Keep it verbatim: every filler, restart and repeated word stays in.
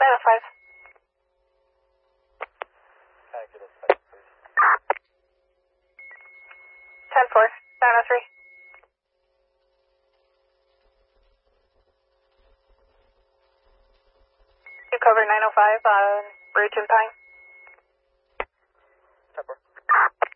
nine oh five. Can I get a second, please? ten four, nine oh three. You cover nine oh five on Bridge and Pine. ten four.